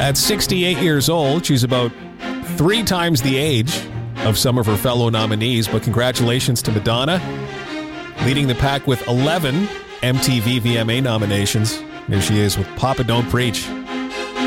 At 68 years old, she's about 3 times the age of some of her fellow nominees, but congratulations to Madonna, leading the pack with 11 MTV VMA nominations. Here she is with Papa Don't Preach.